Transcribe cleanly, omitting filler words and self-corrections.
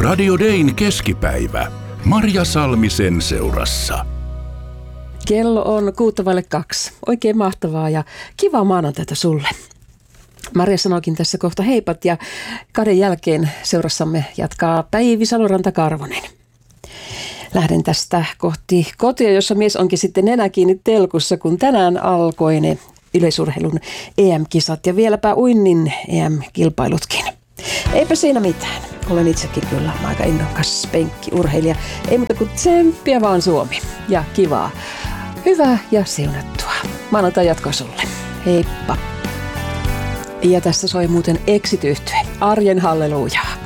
Radio Dayn keskipäivä. Marja Salmisen seurassa. Kello on 1:06. Oikein mahtavaa ja kivaa maanantaita sulle. Marja sanoikin tässä kohta heipat ja kahden jälkeen seurassamme jatkaa Päivi Saloranta-Karvonen. Lähden tästä kohti kotia, jossa mies onkin sitten nenä kiinni telkussa, kun tänään alkoi ne yleisurheilun EM-kisat ja vieläpä uinnin EM-kilpailutkin. Eipä siinä mitään. Olen itsekin kyllä aika innokas penkkiurheilija. Ei muuta kuin tsemppiä vaan Suomi. Ja kivaa. Hyvää ja siunattua. Maanantai jatkoa sulle. Heippa. Ja tässä soi muuten Exit-yhtye. Arjen hallelujaa.